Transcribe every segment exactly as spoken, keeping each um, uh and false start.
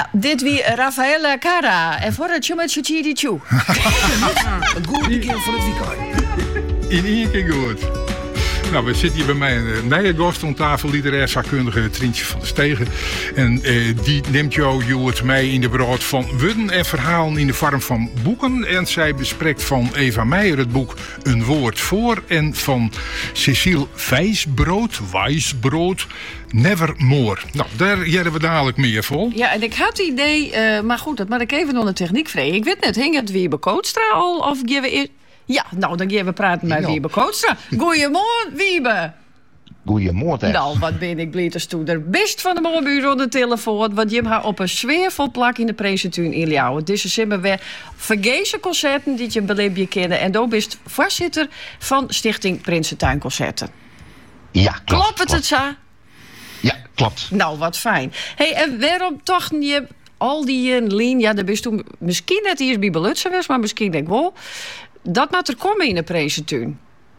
Ja, dit wie Rafaela Cara. En voor het met Chidi Chu. Een goed begin van het weekend. In één keer goed. Nou, we zitten hier bij mij een nieuwe gast aan tafel, literair zakkundige Trientje van der Stegen. En eh, die neemt jou, Joert, mee in de brood van woorden en verhalen in de vorm van boeken. En zij bespreekt van Eva Meijer het boek Een Woord Voor. En van Cecile Wijsbrood, Wijsbrood, Nevermore. Nou, daar jaren we dadelijk meer voor. Ja, en ik had het idee, uh, maar goed, dat maar ik even onder de techniek vregen. Ik weet net, hing het Wiebe Kootstra al of geven we eerst... Ja, nou, dan gaan we praten met Wiebe Kootstra. Goeiemorgen, Wiebe. Goeiemorgen. Nou, wat ben ik blij dat je er best van de morgen op de telefoon. Want je hebt haar op een sfeervol plak in de presentuin in jou. Het is een weer vergezen concerten die je beleefd je kennen. En daar bent voorzitter van Stichting Prinsentuin Concerten. Ja, klopt. Klopt het, het zo? Ja, klopt. Nou, wat fijn. Hey, en waarom toch je al die uh, lijn... Ja, daar bent toen misschien net eerst bij Belutsen was, maar misschien denk ik wel... Dat moet er komen in de presentuin.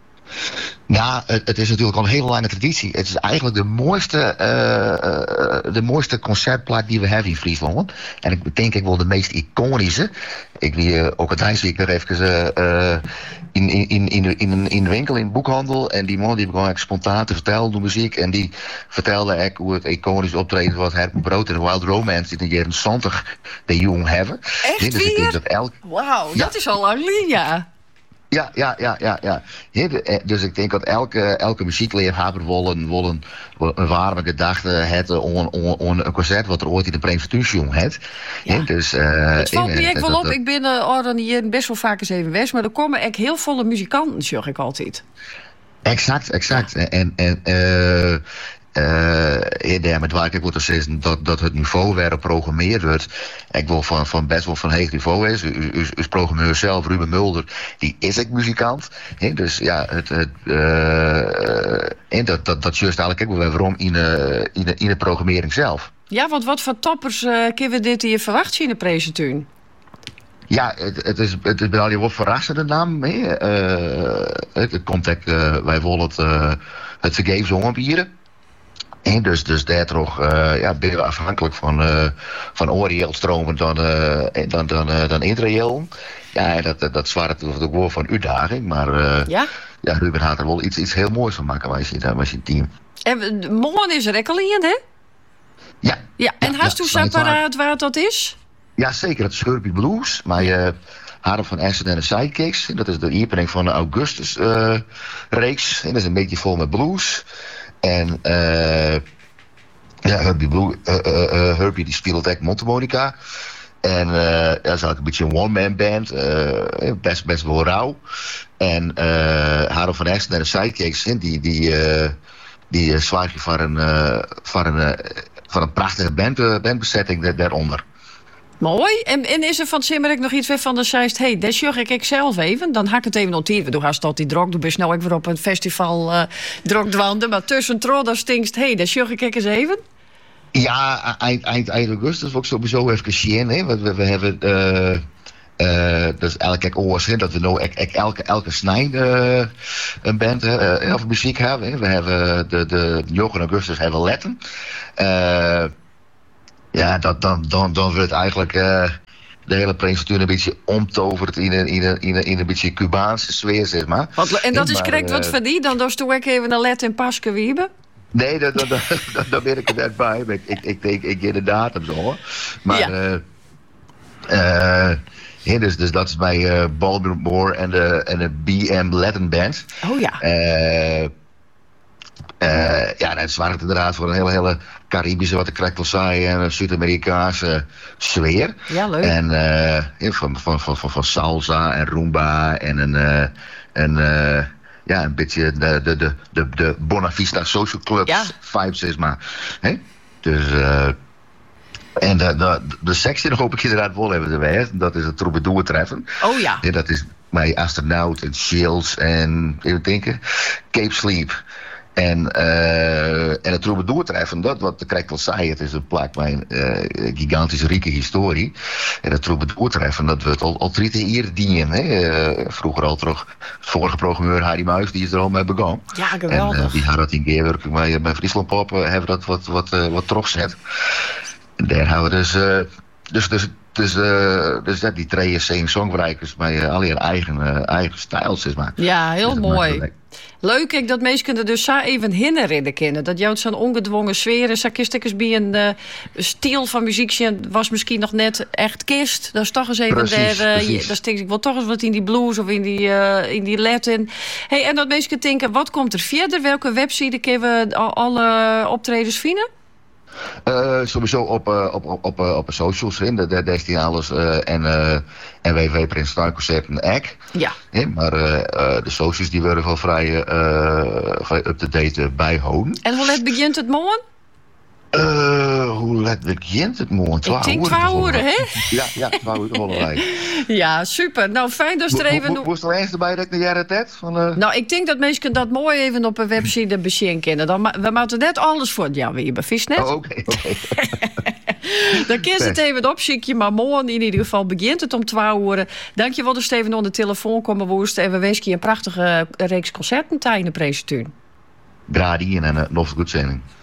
Ja, het, het is natuurlijk al een hele lange traditie. Het is eigenlijk de mooiste, uh, uh, de mooiste concertplaat die we hebben in Friesland. En ik denk ik wel de meest iconische. Ik wie uh, ook het Rijnsweek er even uh, in, in, in, in, in, in de winkel, in de boekhandel. En die man die begon eigenlijk spontaan te vertellen door muziek. En die vertelde eigenlijk hoe het iconisch optreden was Herman Brood in de Wild Romance in de jaren zeventig de jong hebben. Echt nee, dus weer? dat elk... Wauw, ja. Dat is al lang lien, ja. Ja, ja, ja, ja, ja. Dus ik denk dat elke, elke muziekleerhebber wel een, wel een, een warme gedachte heeft om een concert wat er ooit in de presentation heeft. Ja. Dus, uh, het valt me echt wel op. dat, Ik ben uh, oh, hier best wel vaak eens even weg, maar er komen echt heel volle muzikanten, zeg ik altijd. Exact, exact. Ja. En, en uh, Uh, ja, met waar ik wil zeggen dat, dat het niveau waar geprogrammeerd wordt, ik wil van, van best wel van hoog niveau is. U, u, u programmeur zelf, Ruben Mulder, die is ik muzikant. He, dus ja, het, het, uh, en dat, dat, dat juist eigenlijk ook wel waarom in de, in, de, in de programmering zelf. Ja, want wat voor toppers uh, kunnen we dit hier verwachten in de presentuin? Ja, het, het is het is wel een wat verrassende naam. Uh, het, het komt echt, uh, wij willen het, uh, het vergeefs ombieren. En dus, dus daar toch uh, ja, ben je afhankelijk van, uh, van oriëel stromen dan, uh, dan, dan, uh, dan intraëel. Ja, dat, dat, dat zwaar het ook wel van uitdaging. Maar uh, ja? Ja, Ruben gaat er wel iets, iets heel moois van maken met je, met je team. En morgen is er ook al in, hè? Ja. Ja, en ja, hast ja, u zo paraat waar dat is? Ja, zeker. Het is Scheurpie Blues. Maar uh, Harm van Essen en de Sidekicks. Dat is de opening van de Augustus-reeks. Uh, dat is een beetje vol met blues. En uh, ja, Herbie, Blue, uh, uh, uh, Herbie die speelt echt mondharmonica. En uh, ja, dat is eigenlijk een beetje een one-man band. Uh, best, best wel rauw. En uh, Harold van Esten en de Sidekicks, die, die, uh, die uh, zwaar je van een, uh, van een, uh, van een prachtige band, uh, bandbezetting daaronder. Mooi. En, en is er van Simmerik nog iets weer van de zijst? Hé, hey, dat zorg ik, ik zelf even. Dan hak ik het even noteren. Doe haast tot die drok. Doe best nou ik weer op een festival uh, drokdwanden. Maar tussen trodden stinkst. Hé, hey, dat zorg ik eens even. Ja, eind, eind, eind augustus wil ik sowieso even zien. Hè? Want we, we hebben... Uh, Uh, dus elke oors dat we nou ek, ek, elke, elke snij uh, een band uh, of muziek hebben. Hè. We hebben de, de negen augustus hebben we Letten. Uh, ja, dat, dan, dan, dan wordt het eigenlijk uh, de hele presentatie een beetje omtoverd in een, in een, in een, in een beetje Cubaanse sfeer, zeg maar. Wat, en dat is maar, correct wat uh, voor die? Dan doe je ook even een Let in Paske wieben? Nee, daar dat, dat, dat, dat ben ik er net bij. Ik, ik, ik denk, ik geef de datum zo. Maar... Ja. Uh, uh, Ja, dus, dus dat is bij uh, Baltimore en de, en de B M Latin Band. Oh ja. Uh, uh, ja, dat is waar het inderdaad voor een hele, hele Caribische, wat ik krijg al zei, en een Zuid-Amerikaanse sfeer. Ja, leuk. En uh, van, van, van, van, van salsa en rumba en een, uh, een, uh, ja, een beetje de, de, de, de, de Bonavista Social Clubs ja. vibes, zeg maar. He? Dus... Uh, En de, de, de sectie nog hoop ik inderdaad wel hebben geweest. Dat is het Troubadour treffen. Oh ja. En dat is bij Astronaut en Shields en even denken, Cape Sleep. En, uh, en het Troubadour treffen, dat wat de Krekkel zei, het is een plak mijn uh, gigantische rieke historie. En het Troubadour treffen, dat wordt al, al drie jaar dienen. Hè? Uh, vroeger al terug, het vorige programmeur Harry Muis, die is er al mee begonnen. Ja, geweldig. En uh, die had dat in Geerwerk bij, bij Friesland Pop, uh, hebben dat wat, wat, uh, wat teruggezet. daar hebben we dus... Uh, dus, dus Dus, uh, dus dat die twee singer-songwriters met uh, al hun eigen, uh, eigen stijl, zeg maar. Ja, heel dus mooi. Leuk ik dat mensen er dus zo even herinneren kennen. Dat jou zo'n ongedwongen sfeer is. Sakistikkers bij een uh, stijl van muziek was misschien nog net echt kist. Dat is toch eens even precies, daar. Uh, precies. Dat denk ik wel toch eens wat in die blues of in die, uh, in die Latin. Hey, en dat mensen denken, wat komt er verder? Welke website kunnen we al, alle optredens vinden? Uh, sowieso op, uh, op, op, op, uh, op de socials, hè. Daar is die alles. Uh, en uh, en w w w punt prinsentuinconcerten punt n l. Ja. Hè, maar uh, uh, de socials die worden wel vrij, uh, vrij up-to-date bijhouden. En hoe laat begint het morgen? Uh, hoe laat begint het morgen? Ik denk twaalf uur, hè? Ja, ja, twaalf uur volgende. Ja, super. Nou, fijn dat er even... Hoe is er eens erbij dat ik de jaren tijd? Van, uh... Nou, ik denk dat mensen dat mooi even op een website bezien kennen. Dan ma- we moeten net alles voor jou weer bevis net. Oh, oké, oké. Dan kun je het even opschikken, maar morgen in ieder geval begint het om twaalf uur. Dankjewel dat je even aan de telefoon komen woest. En we wensen je een prachtige reeks concerten tijdens de presentatie. Gradien en uh, nog goed zending.